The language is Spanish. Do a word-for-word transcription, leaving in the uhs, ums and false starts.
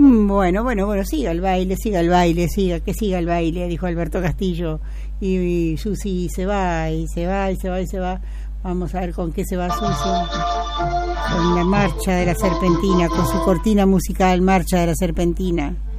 Bueno, bueno, bueno, siga el baile, siga el baile, siga, que siga el baile, dijo Alberto Castillo. Y, y Susi se va, y se va, y se va, y se va. Vamos a ver con qué se va Susi. Con la marcha de la serpentina, con su cortina musical, Marcha de la Serpentina.